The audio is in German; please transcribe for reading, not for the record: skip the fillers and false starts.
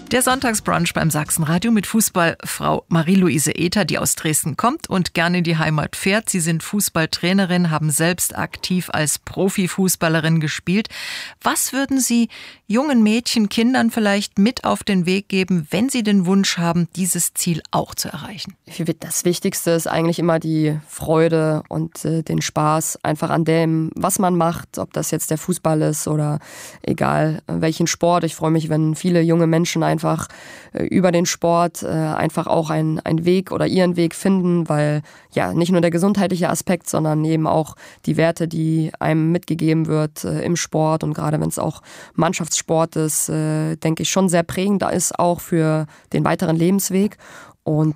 Der Sonntagsbrunch beim Sachsenradio mit Fußballfrau Marie-Louise Ether, die aus Dresden kommt und gerne in die Heimat fährt. Sie sind Fußballtrainerin, haben selbst aktiv als Profifußballerin gespielt. Was würden Sie jungen Mädchen, Kindern vielleicht mit auf den Weg geben, wenn sie den Wunsch haben, dieses Ziel auch zu erreichen? Das Wichtigste ist eigentlich immer die Freude und den Spaß einfach an dem, was man macht, ob das jetzt der Fußball ist oder egal welchen Sport. Ich freue mich, wenn viele junge Menschen einfach über den Sport einfach auch einen Weg oder ihren Weg finden, weil ja nicht nur der gesundheitliche Aspekt, sondern eben auch die Werte, die einem mitgegeben wird im Sport und gerade wenn es auch Mannschaftssport ist, denke ich schon sehr prägend da ist auch für den weiteren Lebensweg. Und